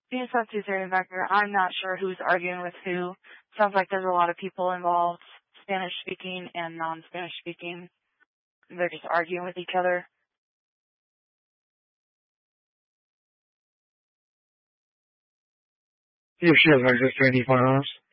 BSF-230 Vector, I'm not sure who's arguing with who. Sounds like there's a lot of people involved, Spanish-speaking and non-Spanish-speaking. They're just arguing with each other. See if she has access to any firearms.